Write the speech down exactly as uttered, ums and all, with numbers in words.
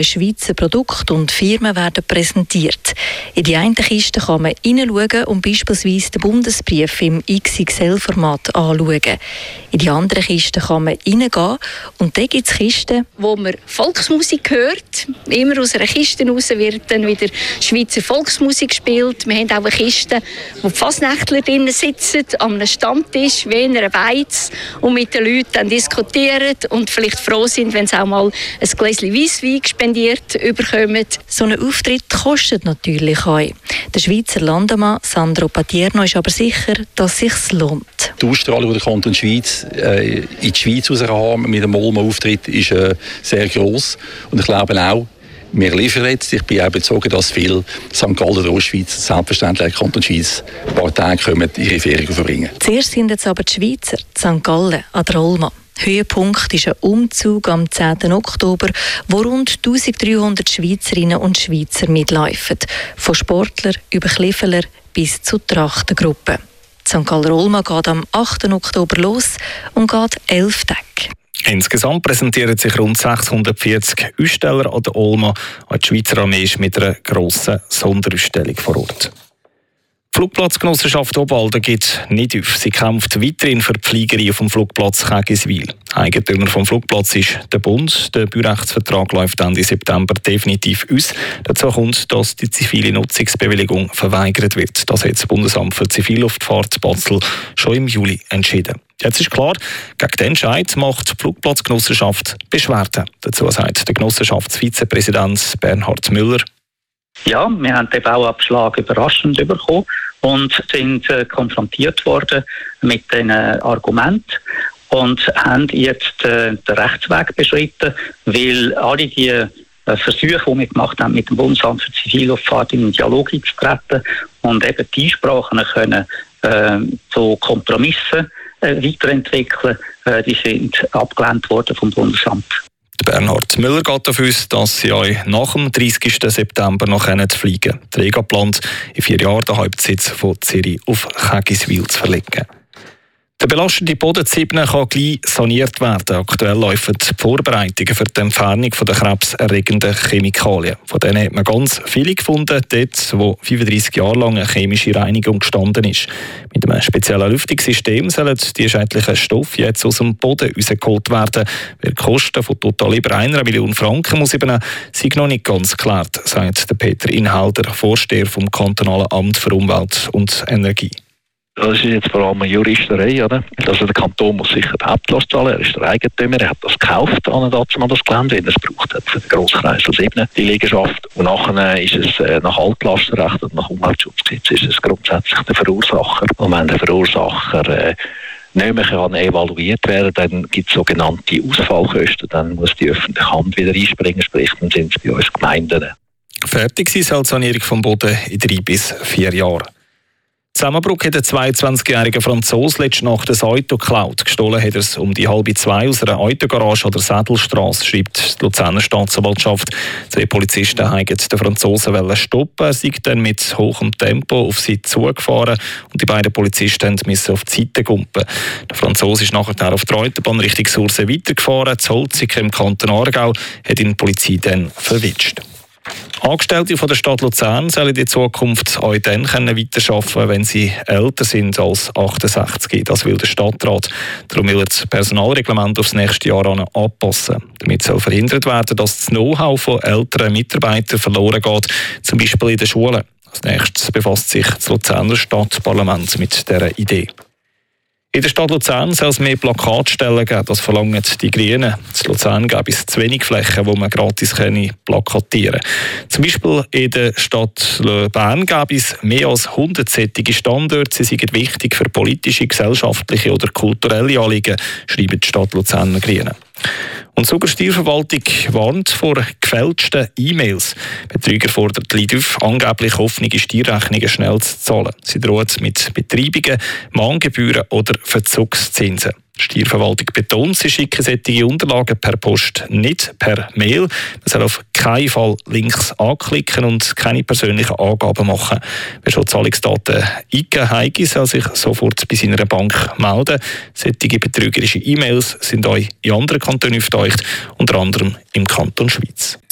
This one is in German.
Schweizer Produkte und Firmen werden präsentiert. In die eine Kiste kann man hineinschauen und beispielsweise den Bundesbrief im X X L-Format anschauen. In die andere Kiste kann man hineingehen und da gibt es Kisten, wo man Volksmusik hört. Immer aus einer Kiste raus wird dann wieder Schweizer Volksmusik gespielt. Wir haben auch eine Kiste, wo die Fasnächtler drinnen sitzen, an einem Stammtisch, wie in einer Beiz, und mit den Leuten dann diskutieren und vielleicht froh sind, wenn sie auch mal ein Gläschen Weisswein spendiert bekommen. So ein Auftritt kostet natürlich auch. Der Schweizer Landemann Sandro Patierno ist aber sicher, dass es sich lohnt. Die Ausstrahlung, die der Kanton Schweiz äh, in die Schweiz raus haben mit dem Ulmer Auftritt, ist äh, sehr gross. Und ich glaube auch, wir liefern jetzt. Ich bin auch überzeugt, dass viele Sankt Gallen der Ostschweiz, selbstverständlich in Kanton Schweiz, ein paar Tage kommen, ihre Ferien verbringen. Zuerst sind jetzt aber die Schweizer, die Sankt Gallen, an der Olma. Höhepunkt ist ein Umzug am zehnten Oktober, wo rund eintausenddreihundert Schweizerinnen und Schweizer mitlaufen. Von Sportlern über Kliffeler bis zu Trachtengruppen. Die Sankt Galler Olma geht am achten Oktober los und geht elf Tage. Insgesamt präsentieren sich rund sechshundertvierzig Aussteller an der Olma. Die Schweizer Armee ist mit einer grossen Sonderausstellung vor Ort. Die Flugplatzgenossenschaft Obwalden gibt nicht auf. Sie kämpft weiterhin für die Fliegerei auf dem Flugplatz Kägiswil. Eigentümer vom Flugplatz ist der Bund. Der Baurechtsvertrag läuft Ende September definitiv aus. Dazu kommt, dass die zivile Nutzungsbewilligung verweigert wird. Das hat das Bundesamt für Zivilluftfahrt Basel schon im Juli entschieden. Jetzt ist klar, gegen den Entscheid macht die Flugplatzgenossenschaft Beschwerde. Dazu sagt der Genossenschaftsvizepräsident Bernhard Müller: Ja, wir haben den Bauabschlag überraschend bekommen und sind äh, konfrontiert worden mit diesen Argumenten und haben jetzt äh, den Rechtsweg beschritten, weil alle die äh, Versuche, die wir gemacht haben, mit dem Bundesamt für Zivilluftfahrt in einen Dialog einzutreten und eben die Einsprachen können äh, zu Kompromissen äh, weiterentwickeln, äh, die sind abgelehnt worden vom Bundesamt. Bernhard Müller geht davon aus, dass sie euch nach dem dreißigsten September noch fliegen können. Der Rega plant, in vier Jahren den Hauptsitz von Zürich auf Kägiswil zu verlegen. Der belastete Boden Zibne kann gleich saniert werden. Aktuell laufen die Vorbereitungen für die Entfernung der krebserregenden Chemikalien. Von denen hat man ganz viele gefunden, dort, wo fünfunddreissig Jahre lang eine chemische Reinigung gestanden ist. Mit einem speziellen Lüftungssystem sollen die schädlichen Stoffe jetzt aus dem Boden rausgeholt werden. Weil die Kosten von total über einer Million Franken muss eben sind noch nicht ganz geklärt, sagt der Peter Inhalder, Vorsteher vom Kantonalen Amt für Umwelt und Energie. Das ist jetzt vor allem eine Juristerei, oder? Also der Kanton muss sicher die Hauptlast zahlen, er ist der Eigentümer, er hat das gekauft an das Gelände, weil er es braucht hat für den Grosskreisel sieben, die Liegenschaft. Und nachher ist es äh, nach Altlastenrecht und nach Umweltschutzgesetz ist es grundsätzlich der Verursacher. Und wenn der Verursacher äh, nicht mehr kann evaluiert werden, dann gibt es sogenannte Ausfallkosten, dann muss die öffentliche Hand wieder einspringen, sprich, dann sind es bei uns Gemeinden. Fertig ist die Sanierung vom Boden in drei bis vier Jahren. Zusammenbruch hat der zweiundzwanzigjährige Franzose letzte Nacht ein Auto geklaut. Gestohlen hat er es um die halbe zwei aus einer Autogarage an der Sädelstrasse, schreibt die Luzerner Staatsanwaltschaft. Zwei Polizisten wollten den Franzosen stoppen. Er sei dann mit hohem Tempo auf sie zugefahren und die beiden Polizisten mussten auf die Seite gumpen. Der Franzose ist nachher auf der Autobahn Richtung Surse weitergefahren. Das Holziger im Kanton Aargau hat ihn die Polizei dann verwitscht. Angestellte von der Stadt Luzern sollen in Zukunft auch dann weiterarbeiten können, wenn sie älter sind als achtundsechzig. Das will der Stadtrat. Darum will er das Personalreglement aufs nächste Jahr anpassen. Damit soll verhindert werden, dass das Know-how von älteren Mitarbeitern verloren geht, zum Beispiel in den Schulen. Als nächstes befasst sich das Luzerner Stadtparlament mit dieser Idee. In der Stadt Luzern soll es mehr Plakatstellen geben, das verlangen die Grünen. In Luzern gäbe es zu wenig Flächen, wo man gratis plakatieren kann. Zum Beispiel in der Stadt Bern gäbe es mehr als hundert solche Standorte. Sie sind wichtig für politische, gesellschaftliche oder kulturelle Anliegen, schreiben die Stadt Luzerner Grünen. Und sogar die Steuerverwaltung warnt vor gefälschten E-Mails. Betrüger fordern die Leute auf, angeblich offene Steuerrechnungen schnell zu zahlen. Sie drohen mit Betreibungen, Mahngebühren oder Verzugszinsen. Die Steuerverwaltung betont, sie schicken solche Unterlagen per Post, nicht per Mail. Man soll auf keinen Fall Links anklicken und keine persönlichen Angaben machen. Wer schon Zahlungsdaten eingegeben hat, soll sich sofort bei seiner Bank melden. Solche betrügerische E-Mails sind auch in anderen Kantonen auftaucht, unter anderem im Kanton Schweiz.